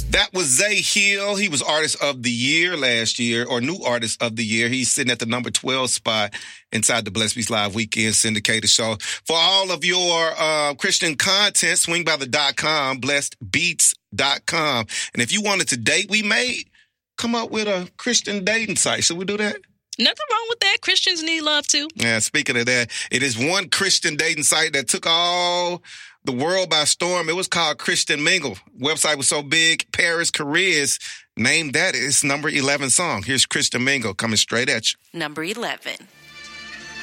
That was Zay Hill. He was Artist of the Year last year, or New Artist of the Year. He's sitting at the number 12 spot inside the Blessed Beats Live Weekend syndicated show. For all of your Christian content, swing by the .com, blessedbeats.com. And if you wanted to date, we may come up with a Christian dating site. Should we do that? Nothing wrong with that. Christians need love, too. Yeah, speaking of that, it is one Christian dating site that took all the world by storm. It was called Christian Mingle. Website was so big, Paris Careers named that its number 11 song. Here's Christian Mingle coming straight at you. Number 11.